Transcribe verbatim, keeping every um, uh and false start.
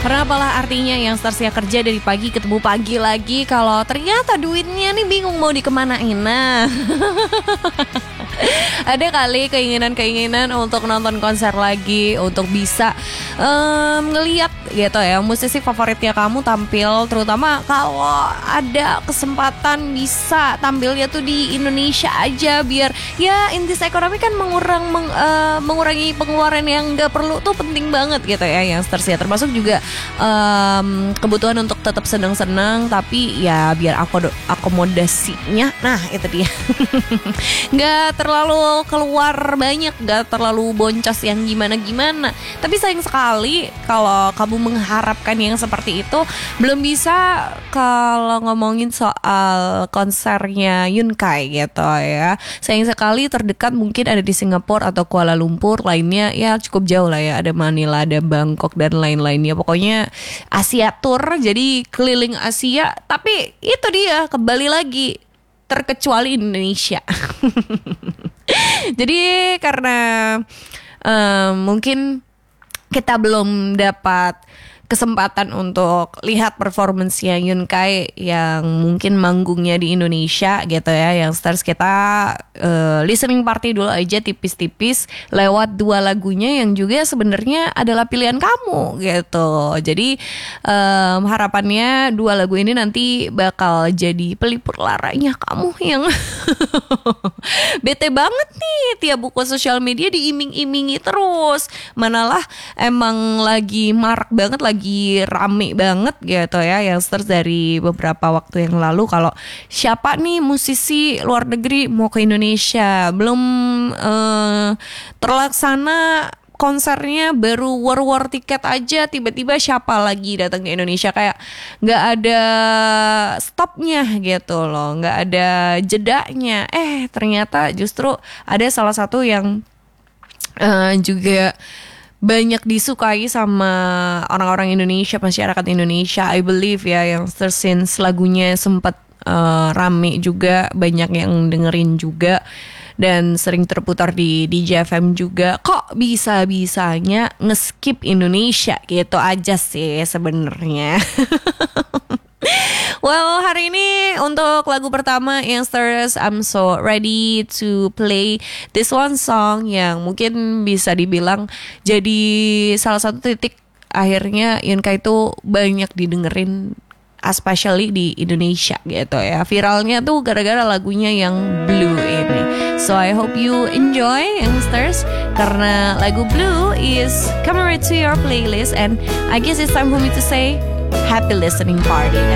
Karena apalah artinya yang startnya kerja dari pagi ketemu pagi lagi kalau ternyata duitnya nih bingung mau dikemanain. Nah ada kali keinginan-keinginan untuk nonton konser lagi, untuk bisa um, ngeliat gitu ya musisi favoritnya kamu tampil, terutama kalau ada kesempatan bisa tampilnya tuh di Indonesia aja, biar ya in this economy kan mengurang meng, uh, mengurangi pengeluaran yang gak perlu tuh penting banget gitu ya yang stars ya, termasuk juga um, kebutuhan untuk tetap senang-senang tapi ya biar aku akomodasinya, nah itu dia nggak terlalu keluar banyak, gak terlalu boncos yang gimana-gimana. Tapi sayang sekali kalau kamu mengharapkan yang seperti itu. Belum bisa kalau ngomongin soal konsernya Yunkai gitu ya. Sayang sekali terdekat mungkin ada di Singapura atau Kuala Lumpur, lainnya ya cukup jauh lah ya. Ada Manila, ada Bangkok dan lain-lainnya. Pokoknya Asia Tour, jadi keliling Asia. Tapi itu dia, kembali lagi terkecuali Indonesia. Jadi karena um, mungkin kita belum dapat kesempatan untuk lihat performance-nya Yunkai yang mungkin manggungnya di Indonesia gitu ya, yang stars kita uh, listening party dulu aja tipis-tipis lewat dua lagunya yang juga sebenarnya adalah pilihan kamu gitu. Jadi um, harapannya dua lagu ini nanti bakal jadi pelipur laranya kamu yang bete banget nih tiap buka sosial media diiming-imingi terus, manalah emang lagi marak banget, lagi lagi rame banget gitu ya yang stars dari beberapa waktu yang lalu kalau siapa nih musisi luar negeri mau ke Indonesia, belum uh, terlaksana konsernya, baru war-war tiket aja tiba-tiba siapa lagi datang ke Indonesia, kayak nggak ada stopnya gitu loh, nggak ada jedanya. Eh ternyata justru ada salah satu yang uh, juga banyak disukai sama orang-orang Indonesia, masyarakat Indonesia, I believe ya, yang since lagunya sempat uh, rame juga, banyak yang dengerin juga dan sering terputar di D J F M juga. Kok bisa-bisanya nge-skip Indonesia gitu aja sih sebenarnya. Well, hari ini untuk lagu pertama Youngsters, I'm so ready to play this one song yang mungkin bisa dibilang jadi salah satu titik akhirnya Yunkai itu banyak didengerin, especially di Indonesia gitu ya. Viralnya tuh gara-gara lagunya yang Blue ini. So I hope you enjoy Youngsters, karena lagu Blue is coming right to your playlist, and I guess it's time for me to say happy listening party.